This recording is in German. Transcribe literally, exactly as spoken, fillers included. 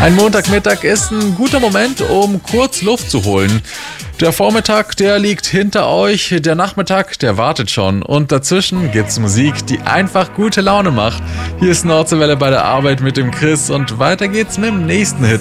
Ein Montagmittag ist ein guter Moment, um kurz Luft zu holen. Der Vormittag, der liegt hinter euch, der Nachmittag, der wartet schon. Und dazwischen gibt's Musik, die einfach gute Laune macht. Hier ist Nordseewelle bei der Arbeit mit dem Chris und weiter geht's mit dem nächsten Hit.